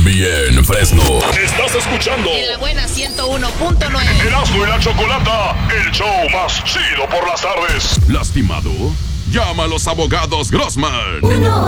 bien, Fresno. Estás escuchando En la buena 101.9. Erasmo y la Chocolata, el show más chido por las tardes. ¿Lastimado? Llama a los abogados Grossman.